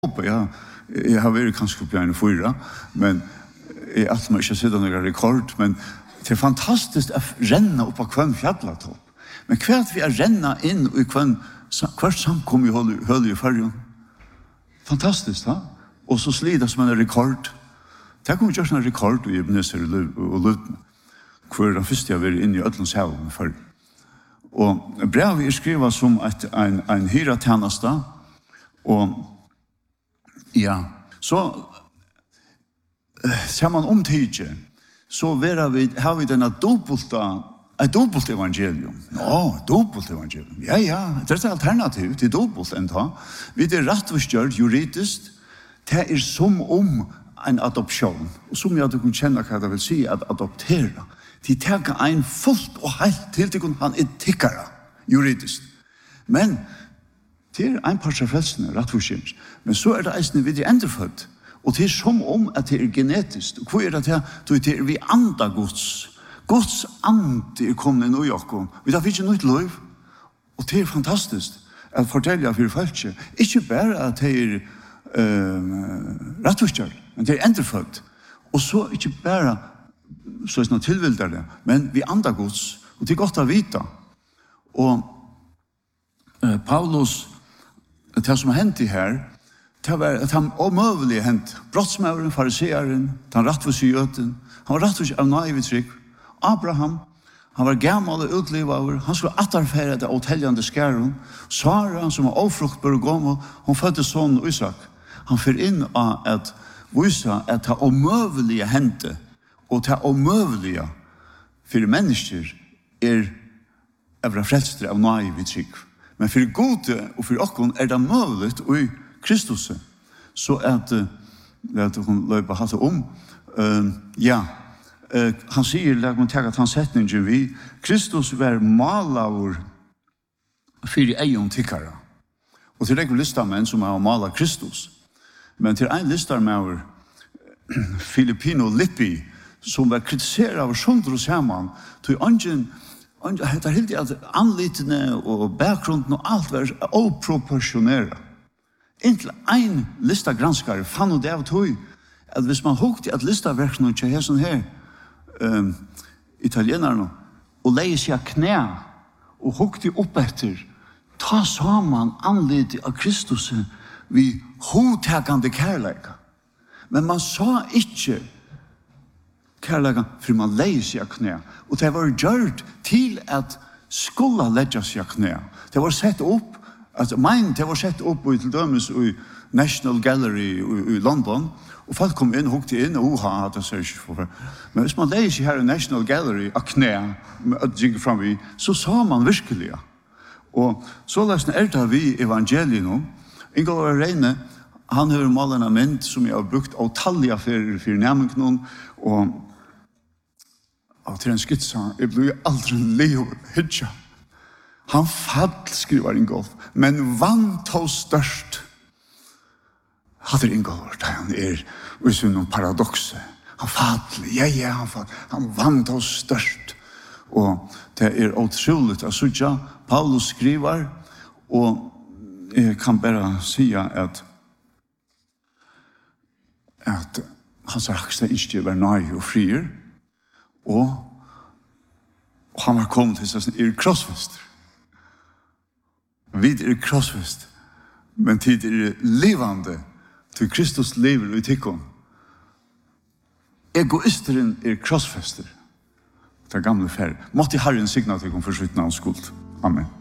Jag har varit kanske på en 4, men jag att man inte sitter några rekord, men det är fantastiskt att renna upp på kvann fjällatopp. Men kvart vi är renna in i kvann kvart samkom i höll i färgen. Fantastiskt, va? Och så slida som en rekord. Det kommer göra en rekord i Ebenezer och Lutna. Kvar den första jag var inne i Ödlunds haven för. Och brevet är skrivet som en hyra tjänasta. Och ja, så ser man omtidje, så har vi denna dubbelt evangelium. Ja, dubbelt evangelium. Ja, det är ett alternativ till dubbelt ändå. Vi är rättvisgjort juridiskt. Det är som om en adoption. Och som jag kan känna vad det vill säga att adoptera. De tar en fullt och helt till att han är tickare juridiskt. Men det är en par av frälsene, rättvisgjort. Men så är det eisende vid det endefødt. Og det er som om at det er genetiskt. Og hva er det til? Det er vi anda Guds. Guds ande er kommet inn i oss. Vi har ikke nytt liv. Og det er fantastisk at fortelle for folk. Ikke bare at det er rettvisgjort, men det er endefødt. Og så ikke bare så er det tilvildere, men vi anda Guds. Og det er godt å vite. Og Paulus, det som har hendt i her, det var at han omøvelig hendt. Brottsmauren, fariseeren, han rattvisgjøten, han var rattvisgjøt av naivitrykk. Abraham, han var gammal og utlivaver, han skulle atterfære det åteljande skæren. Sara, som var ofruktbar og gammel, hun fødte sonen Isak. Han fyr inn av at vise at det omøvelige hendte, og det omøvelige for mennesker er frelstere av naivitrykk. Men for gode og for okken er det mulig i Kristus. Så at hun løper hatt om. Han sier, lag man tenke at han setningen vi, Kristus var malaver for egen tikkere. Og til det listamenn som har malet Kristus. Men til en listamenn Filippino Lippi, som var kritiseret av Sondro Saman, til ungen det er helt at anlitene og bakgrunden og alt var oproportioneret. Inntil en listagranskare fann det av tog at hvis man hukte at listaverkene ikke er sånn her italienerne og leie seg knæ og hukte opp etter ta sammen anlitet av Kristus vi hodtakende kærleika. Men man sa ikke kærleika for man leie seg knæ. Og det var gjort til at skulle legge seg knæ. Det var sett opp, det var sett opp til dømes i National Gallery i London, og folk kom inn, hukte inn, det ser ikke for. Men hvis man leie seg her i National Gallery av knæ, så sa man virkelig. Og så løsne det vi evangeliet nå. Ingolvar Reine, han har malet en mynd som jeg har brukt av tallige for nærmengene, og til en skitsa, jeg ble aldri leo hitja. Han fall, skriver Ingolf, men vant hos størst. Hadde Ingolf, da han i sin paradoxe. Han fall, han fall, han vant hos størst. Og det utroligt at sutja, Paulus skriver, og jeg kan bare si at hans rakste ikke var nøy og frier, og han var kommet til sånn krossfest. Vi krossfest, men tid levande, til Kristus lever i tikkon. Egoisteren krossfester. Det gamle færre. Måtte Herren signa til å forsvittne av skuld. Amen.